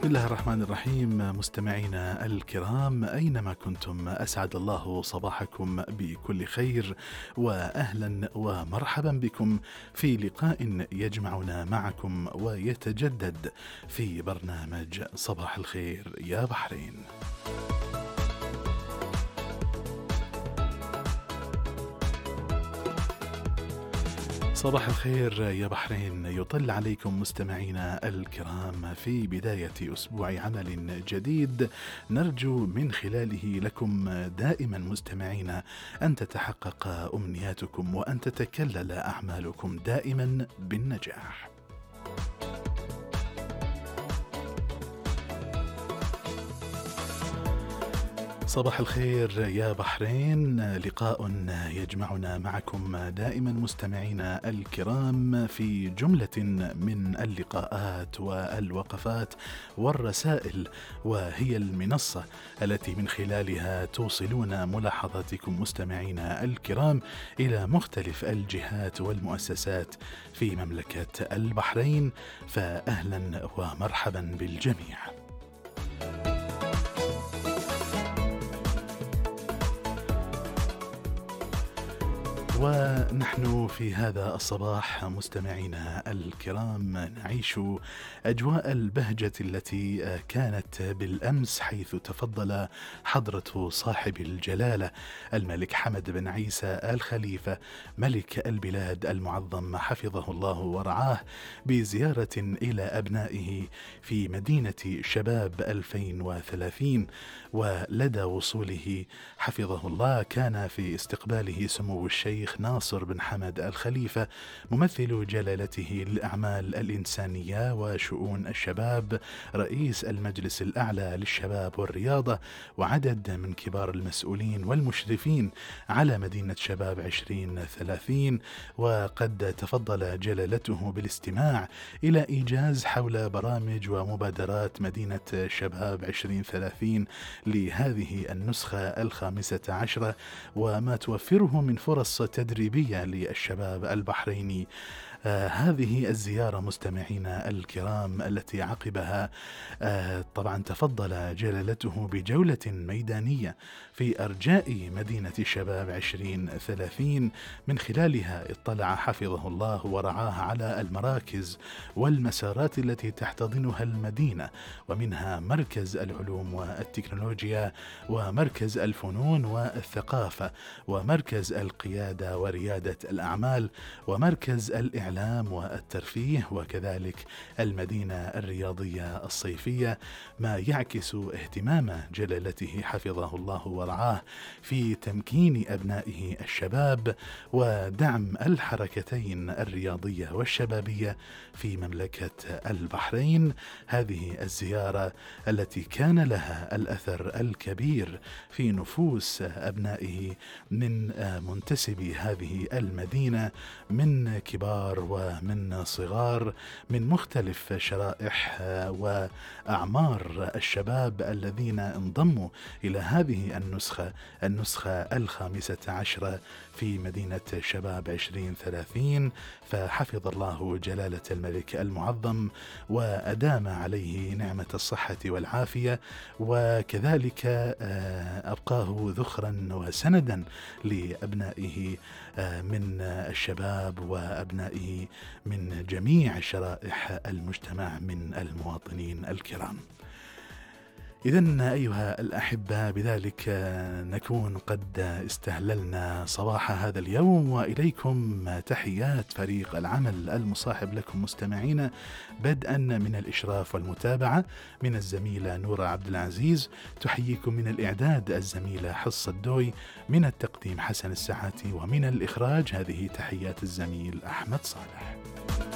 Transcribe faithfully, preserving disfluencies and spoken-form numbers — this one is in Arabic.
بسم الله الرحمن الرحيم. مستمعينا الكرام أينما كنتم، أسعد الله صباحكم بكل خير، وأهلا ومرحبا بكم في لقاء يجمعنا معكم ويتجدد في برنامج صباح الخير يا بحرين. صباح الخير يا بحرين يطل عليكم مستمعينا الكرام في بداية أسبوع عمل جديد، نرجو من خلاله لكم دائما مستمعينا أن تتحقق أمنياتكم وأن تتكلل أعمالكم دائما بالنجاح. صباح الخير يا بحرين، لقاء يجمعنا معكم دائما مستمعينا الكرام في جملة من اللقاءات والوقفات والرسائل، وهي المنصة التي من خلالها توصلون ملاحظاتكم مستمعينا الكرام إلى مختلف الجهات والمؤسسات في مملكة البحرين، فأهلا ومرحبا بالجميع. ونحن في هذا الصباح مستمعينا الكرام نعيش أجواء البهجة التي كانت بالأمس، حيث تفضل حضرة صاحب الجلالة الملك حمد بن عيسى آل خليفة ملك البلاد المعظم حفظه الله ورعاه بزيارة إلى أبنائه في مدينة شباب ألفين وثلاثين. ولدى وصوله حفظه الله كان في استقباله سمو الشيخ ناصر بن حمد آل خليفة ممثل جلالته للأعمال الإنسانية وشؤون الشباب، رئيس المجلس الأعلى للشباب والرياضة، وعدد من كبار المسؤولين والمشرفين على مدينة شباب عشرين ثلاثين. وقد تفضل جلالته بالاستماع إلى إيجاز حول برامج ومبادرات مدينة شباب عشرين ثلاثين لهذه النسخة الخامسة عشرة، وما توفره من فرص تدريبية للشباب البحريني. آه هذه الزيارة مستمعينا الكرام التي عقبها آه طبعا تفضل جلالته بجولة ميدانية في أرجاء مدينة شباب عشرين ثلاثين، من خلالها اطلع حفظه الله ورعاه على المراكز والمسارات التي تحتضنها المدينة، ومنها مركز العلوم والتكنولوجيا، ومركز الفنون والثقافة، ومركز القيادة وريادة الأعمال، ومركز الإعلام والترفيه، وكذلك المدينة الرياضية الصيفية، ما يعكس اهتمام جلالته حفظه الله ورعاه في تمكين أبنائه الشباب ودعم الحركتين الرياضية والشبابية في مملكة البحرين. هذه الزيارة التي كان لها الأثر الكبير في نفوس أبنائه من منتسبي هذه المدينة، من كبار ومن صغار، من مختلف شرائح وأعمار الشباب الذين انضموا إلى هذه النسخة النسخة الخامسة عشرة في مدينة شباب عشرين ثلاثين. فحفظ الله جلالة الملك المعظم وأدام عليه نعمة الصحة والعافية، وكذلك أبقاه ذخرا وسندا لأبنائه من الشباب وأبنائه من جميع شرائح المجتمع من المواطنين الكرام. إذن أيها الأحبة بذلك نكون قد استهللنا صباح هذا اليوم، وإليكم تحيات فريق العمل المصاحب لكم مستمعين، بدءا من الإشراف والمتابعة من الزميلة نورة عبد العزيز، تحييكم من الإعداد الزميلة حصة الدوي، من التقديم حسن السحاتي، ومن الإخراج هذه تحيات الزميل أحمد صالح.